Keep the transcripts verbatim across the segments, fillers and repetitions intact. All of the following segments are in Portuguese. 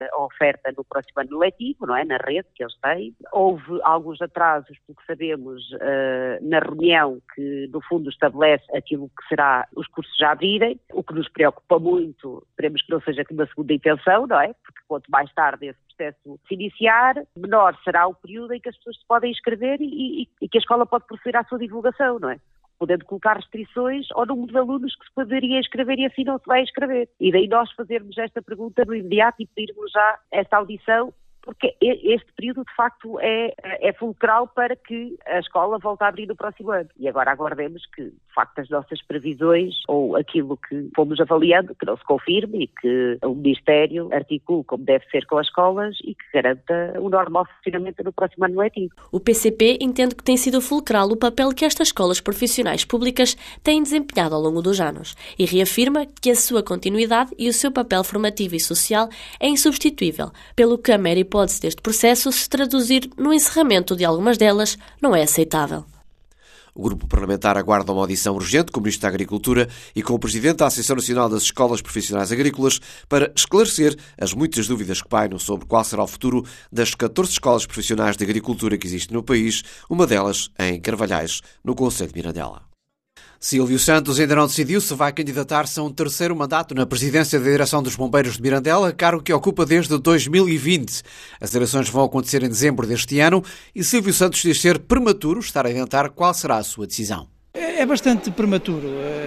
a oferta no próximo ano letivo, não é? Na rede que eles têm. Houve alguns atrasos, porque sabemos, na reunião que, no fundo, estabelece aquilo que será os cursos já abrirem, o que nos preocupa muito, esperemos que não seja uma segunda intenção, não é? Porque quanto mais tarde esse processo se iniciar, menor será o período em que as pessoas se podem inscrever e, e, e que a escola pode proceder à sua divulgação, não é? Podendo colocar restrições ao número de alunos que se poderia inscrever e assim não se vai inscrever. E daí nós fazermos esta pergunta no imediato e pedirmos já esta audição, porque este período, de facto, é, é fulcral para que a escola volte a abrir no próximo ano. E agora aguardemos que, de facto, as nossas previsões ou aquilo que fomos avaliando, que não se confirme e que o Ministério articule como deve ser com as escolas e que garanta o normal funcionamento no próximo ano letivo. O P C P entende que tem sido fulcral o papel que estas escolas profissionais públicas têm desempenhado ao longo dos anos e reafirma que a sua continuidade e o seu papel formativo e social é insubstituível, pelo que a mera hipótese deste processo se traduzir no encerramento de algumas delas não é aceitável. O grupo parlamentar aguarda uma audição urgente com o Ministro da Agricultura e com o Presidente da Associação Nacional das Escolas Profissionais Agrícolas para esclarecer as muitas dúvidas que pairam sobre qual será o futuro das catorze escolas profissionais de agricultura que existem no país, uma delas em Carvalhais, no concelho de Mirandela. Silvio Santos ainda não decidiu se vai candidatar-se a um terceiro mandato na presidência da Direção dos Bombeiros de Mirandela, cargo que ocupa desde dois mil e vinte. As eleições vão acontecer em dezembro deste ano e Silvio Santos diz ser prematuro estar a adiantar qual será a sua decisão. É bastante prematuro.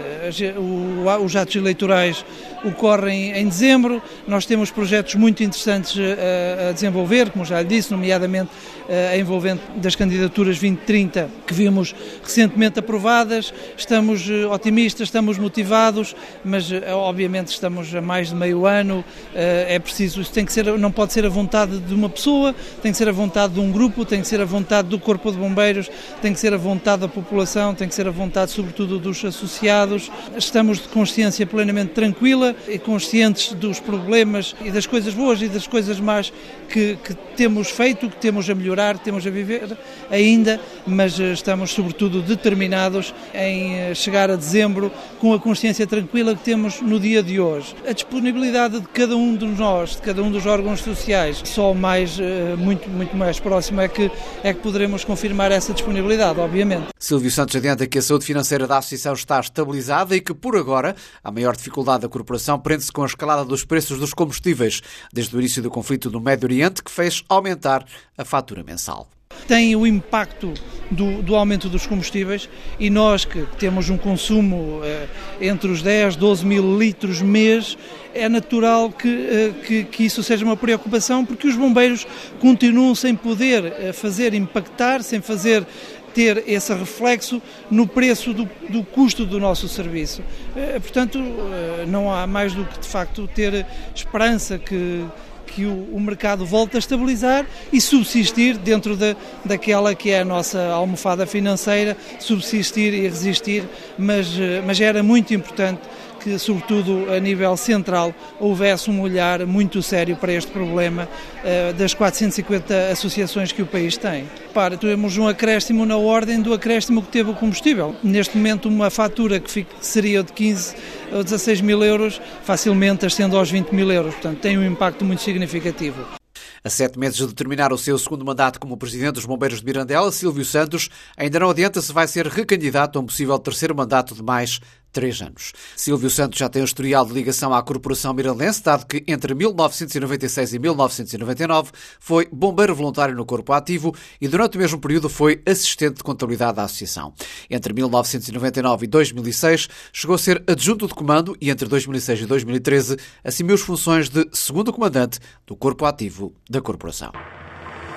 Os atos eleitorais ocorrem em dezembro, nós temos projetos muito interessantes a desenvolver, como já lhe disse, nomeadamente a envolvente das candidaturas vinte trinta que vimos recentemente aprovadas. Estamos otimistas, estamos motivados, mas obviamente estamos a mais de meio ano. É preciso, isso tem que ser, não pode ser a vontade de uma pessoa, tem que ser a vontade de um grupo, tem que ser a vontade do Corpo de Bombeiros, tem que ser a vontade da população, tem que ser a vontade sobretudo dos associados. Estamos de consciência plenamente tranquila e conscientes dos problemas e das coisas boas e das coisas más que, que temos feito, que temos a melhorar, que temos a viver ainda, mas estamos sobretudo determinados em chegar a dezembro com a consciência tranquila que temos no dia de hoje. A disponibilidade de cada um de nós, de cada um dos órgãos sociais, só mais, muito, muito mais próximo é que, é que poderemos confirmar essa disponibilidade, obviamente. Silvio Santos adianta que a saúde financeira da Associação está estabilizada e que, por agora, a maior dificuldade da corporação prende-se com a escalada dos preços dos combustíveis, desde o início do conflito no Médio Oriente, que fez aumentar a fatura mensal. Tem o impacto do, do aumento dos combustíveis e nós que temos um consumo eh, entre os dez, doze mil litros mês, é natural que, eh, que, que isso seja uma preocupação, porque os bombeiros continuam sem poder eh, fazer impactar, sem fazer ter esse reflexo no preço do, do custo do nosso serviço. Eh, portanto, eh, não há mais do que, de facto, ter esperança que que o, o mercado volte a estabilizar e subsistir dentro de, daquela que é a nossa almofada financeira, subsistir e resistir, mas, mas era muito importante que, sobretudo a nível central, houvesse um olhar muito sério para este problema uh, das quatrocentas e cinquenta associações que o país tem. Para, temos um acréscimo na ordem do acréscimo que teve o combustível. Neste momento, uma fatura que, fica, que seria de quinze ou dezasseis mil euros, facilmente ascende aos vinte mil euros. Portanto, tem um impacto muito significativo. A sete meses de terminar o seu segundo mandato como Presidente dos Bombeiros de Mirandela, Silvio Santos ainda não adianta se vai ser recandidato a um possível terceiro mandato de mais três anos. Silvio Santos já tem um historial de ligação à Corporação Mirandense, dado que entre mil novecentos e noventa e seis e mil novecentos e noventa e nove foi bombeiro voluntário no Corpo Ativo e durante o mesmo período foi assistente de contabilidade da Associação. Entre mil novecentos e noventa e nove e dois mil e seis chegou a ser adjunto de comando e entre dois mil e seis e dois mil e treze assumiu as funções de segundo comandante do Corpo Ativo da Corporação.